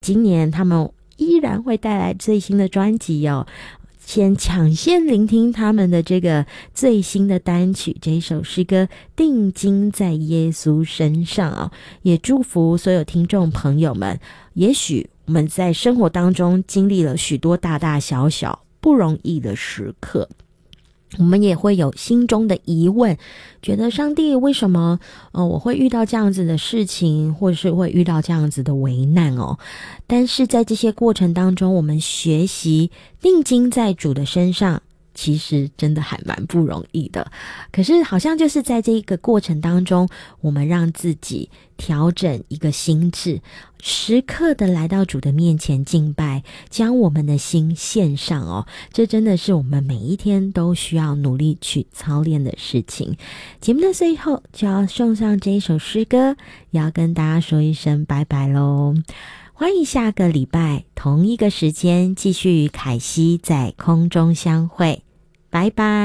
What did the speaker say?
今年他们依然会带来最新的专辑哦，先抢先聆听他们的这个最新的单曲，这一首诗歌定睛在耶稣身上哦，也祝福所有听众朋友们，也许我们在生活当中经历了许多大大小小不容易的时刻，我们也会有心中的疑问，觉得上帝为什么我会遇到这样子的事情，或者是会遇到这样子的危难哦。但是在这些过程当中，我们学习定睛在主的身上，其实真的还蛮不容易的。可是好像就是在这个过程当中，我们让自己调整一个心智，时刻的来到主的面前敬拜，将我们的心献上哦，这真的是我们每一天都需要努力去操练的事情。节目的最后就要送上这一首诗歌，也要跟大家说一声拜拜咯。欢迎下个礼拜同一个时间继续与凯西在空中相会，拜拜。